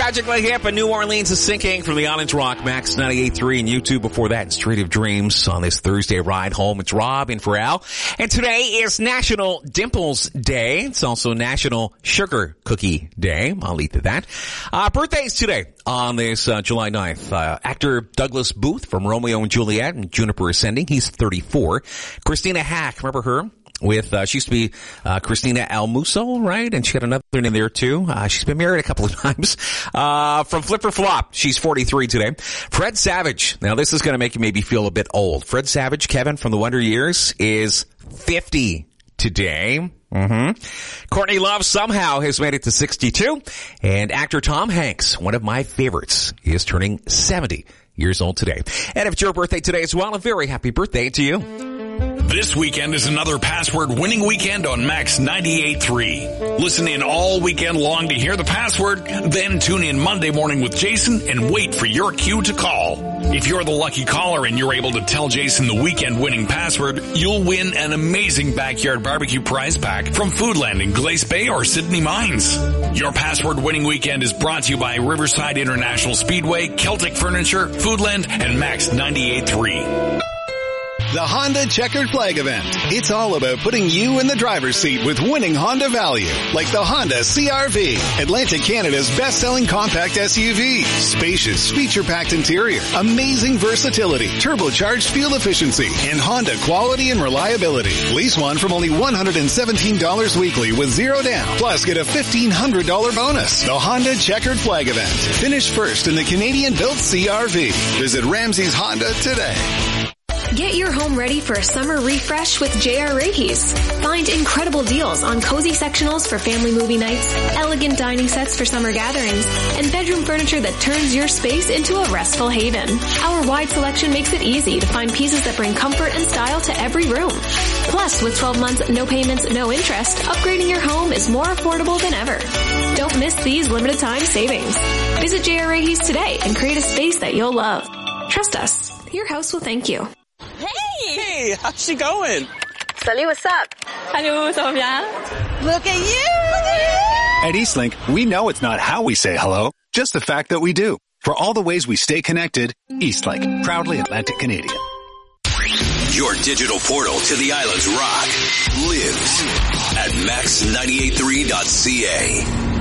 Tragically Hip and New Orleans is sinking from the Islands Rock. Max 98.3 and YouTube before that. Street of Dreams on this Thursday ride home. It's Rob in for Al. And today is National Dimples Day. It's also National Sugar Cookie Day. I'll lead to that. Birthdays today on this July 9th. Actor Douglas Booth from Romeo and Juliet and Juniper Ascending. He's 34. Christina Hack, remember her? She used to be, Christina Almuso, right? And she had another name there too. She's been married a couple of times. From Flip or Flop, she's 43 today. Fred Savage. Now this is gonna make you maybe feel a bit old. Fred Savage, Kevin from the Wonder Years, is 50 today. Courtney Love somehow has made it to 62. And actor Tom Hanks, one of my favorites, is turning 70 years old today. And if it's your birthday today as well, a very happy birthday to you. This weekend is another password winning weekend on Max 98.3. Listen in all weekend long to hear the password, then tune in Monday morning with Jason and wait for your cue to call. If you're the lucky caller and you're able to tell Jason the weekend winning password, you'll win an amazing backyard barbecue prize pack from Foodland in Glace Bay or Sydney Mines. Your password winning weekend is brought to you by Riverside International Speedway, Celtic Furniture, Foodland, and Max 98.3. The Honda Checkered Flag Event. It's all about putting you in the driver's seat with winning Honda value, like the Honda CR-V, Atlantic Canada's best-selling compact SUV. Spacious, feature-packed interior, amazing versatility, turbocharged fuel efficiency, and Honda quality and reliability. Lease one from only $117 weekly with zero down. Plus, get a $1,500 bonus. The Honda Checkered Flag Event. Finish first in the Canadian-built CR-V. Visit Ramsey's Honda today. Get your home ready for a summer refresh with J.R. Raheys. Find incredible deals on cozy sectionals for family movie nights, elegant dining sets for summer gatherings, and bedroom furniture that turns your space into a restful haven. Our wide selection makes it easy to find pieces that bring comfort and style to every room. Plus, with 12 months, no payments, no interest, upgrading your home is more affordable than ever. Don't miss these limited time savings. Visit J.R. Raheys today and create a space that you'll love. Trust us. Your house will thank you. Hey, how's she going? Salut, what's up? Hello, ça va bien? Look at you! At Eastlink, we know it's not how we say hello, just the fact that we do. For all the ways we stay connected, Eastlink, proudly Atlantic Canadian. Your digital portal to the Islands Rock lives at max983.ca.